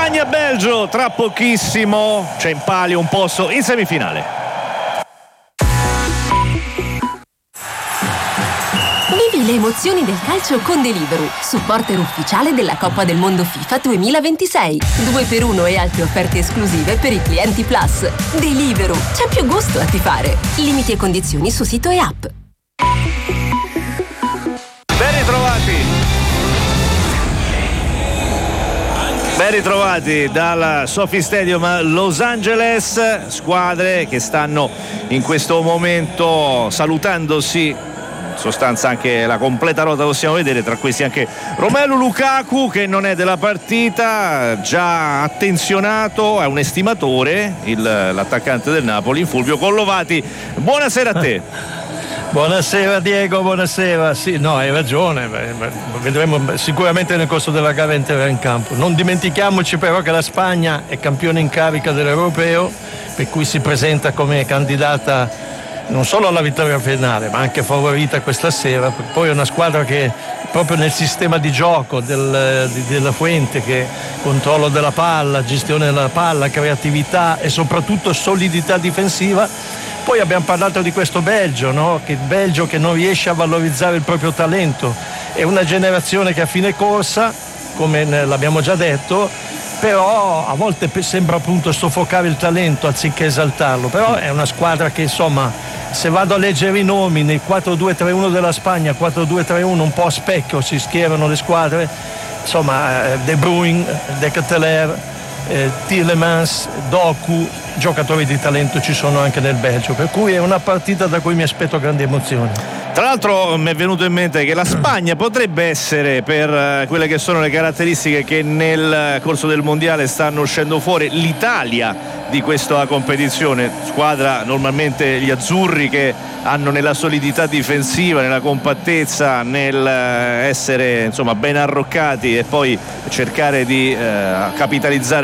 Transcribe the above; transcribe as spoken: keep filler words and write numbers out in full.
Spagna-Belgio tra pochissimo, c'è in palio un posto in semifinale. Vivi le emozioni del calcio con Deliveroo, supporter ufficiale della Coppa del Mondo FIFA duemilaventisei. due per uno e altre offerte esclusive per i clienti Plus. Deliveroo, c'è più gusto a tifare. Limiti e condizioni su sito e app. Ben ritrovati. Ben ritrovati dal Sophie Stadium a Los Angeles, squadre che stanno in questo momento salutandosi, in sostanza anche la completa rota possiamo vedere, tra questi anche Romelu Lukaku che non è della partita, già attenzionato, è un estimatore, il, l'attaccante del Napoli, Fulvio Collovati. Buonasera a te. Buonasera Diego, buonasera. Sì, no, hai ragione, vedremo sicuramente nel corso della gara entrerà in campo. Non dimentichiamoci però che la Spagna è campione in carica dell'Europeo, per cui si presenta come candidata non solo alla vittoria finale ma anche favorita questa sera. Poi è una squadra che proprio nel sistema di gioco del, di, della Fuente, che controllo della palla, gestione della palla, creatività e soprattutto solidità difensiva. Poi abbiamo parlato di questo Belgio, no? Che il Belgio che non riesce a valorizzare il proprio talento, è una generazione che a fine corsa, come l'abbiamo già detto, però a volte sembra appunto soffocare il talento anziché esaltarlo. Però è una squadra che, insomma, se vado a leggere i nomi nel quattro due tre uno della Spagna, quattro due tre uno un po' a specchio si schierano le squadre, insomma, De Bruyne, De Ketelaere, eh, Tielemans, Doku, giocatori di talento ci sono anche nel Belgio, per cui è una partita da cui mi aspetto grandi emozioni. Tra l'altro mi è venuto in mente che la Spagna potrebbe essere, per quelle che sono le caratteristiche che nel corso del mondiale stanno uscendo fuori, l'Italia di questa competizione. Squadra, normalmente gli azzurri, che hanno nella solidità difensiva, nella compattezza, nel essere insomma ben arroccati e poi cercare di eh, capitalizzare